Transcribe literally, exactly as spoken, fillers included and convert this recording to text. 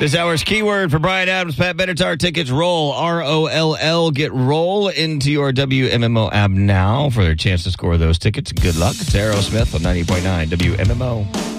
This hour's keyword for Brian Adams, Pat Benatar tickets, roll, R O L L. Get roll into your W M M O app now for a chance to score those tickets. Good luck. It's Aerosmith on ninety point nine W M M O.